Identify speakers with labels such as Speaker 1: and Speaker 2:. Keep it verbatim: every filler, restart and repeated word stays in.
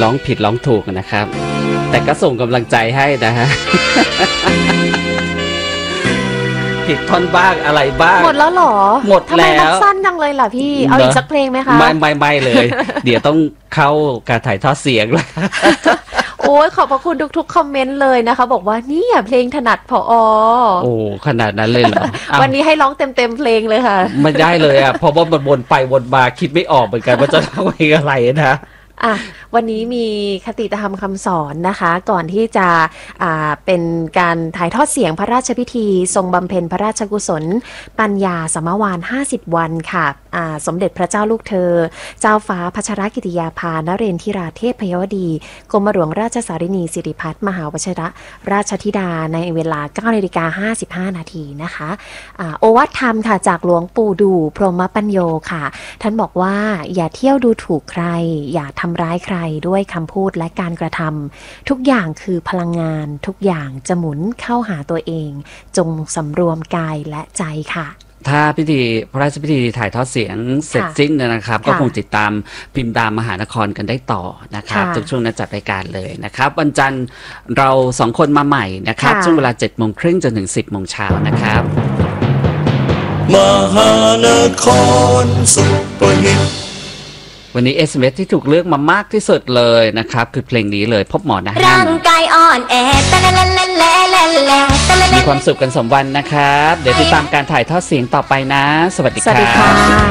Speaker 1: ร้องผิดร้องถูกนะครับแต่ก็ส่งกำลังใจให้นะฮะ ผิดท่อนบ้างอะไรบ้าง
Speaker 2: หมดแล้วหรอ
Speaker 1: หมดแล้ว
Speaker 2: ทำไมมันสั้นจังเลยล่ะพี่เอาอีกสักเพลงไหมคะ
Speaker 1: ไม่ไม่ไม่เลย เดี๋ยวต้องเข้าการถ่ายทอดเสียงแล้ว
Speaker 2: โอ้ยขอบพระคุณทุกๆคอมเมนต์เลยนะคะบอกว่านี่เพลงถนัดผอ
Speaker 1: โอ้ขนาดนั้นเลยเหรอ
Speaker 2: วันนี้ให้ร้องเต็มๆเพลงเลยค่ะ
Speaker 1: ไม่ได้เลยอ่ะเพราะว่ามันวนไปวนมาคิดไม่ออกเหมือนกันว่าจะร้องเพลงอะไรนะ
Speaker 2: อ่ะวันนี้มีคติธรรมคำสอนนะคะก่อนที่จะอ่าเป็นการถ่ายทอดเสียงพระราชพิธีทรงบำเพ็ญพระราชกุศลปัญญาสมวานห้าสิบวันค่ะอ่าสมเด็จพระเจ้าลูกเธอเจ้าฟ้าพัชรกิติยาภานเรนทิราเทพยวดีกรมหลวงราชสารินีสิริพัฒน์มหาวชิระราชธิดาในเวลา เก้านาฬิกาห้าสิบห้านาทีนะคะอ่าโอวาทธรรมค่ะจากหลวงปู่ดูพรหมปัญโยค่ะท่านบอกว่าอย่าเที่ยวดูถูกใครอย่าทำร้ายใครด้วยคำพูดและการกระทำทุกอย่างคือพลังงานทุกอย่างจะหมุนเข้าหาตัวเองจงสำรวมกายและใจค่ะ
Speaker 1: ถ้าพิธีพระราชพิธีถ่ายทอดเสียงเสร็จสิ้นนะครับก็คงติดตามพิมพ์ดามมหานครกันได้ต่อนะครับทุกช่วงนัดจัดรายการเลยนะครับวันจันทร์เราสองคนมาใหม่นะครับช่วงเวลาเจ็ดโมงครึ่งจนถึงสิบโมงเช้านะครับ
Speaker 3: มหานครสุปหิต
Speaker 1: วันนี้ เอส เอ็ม เอส ที่ถูกเลือกมามากที่สุดเลยนะครับคือเพลงนี้เลยพบหมอนะฮะ
Speaker 4: ร่างกายอ่อนแอตะละละละละละละ
Speaker 1: มีความสุขกันสมวันนะครับเดี๋ยวติดตามการถ่ายทอดเสียงต่อไปนะสวัสดี
Speaker 2: ค่ะ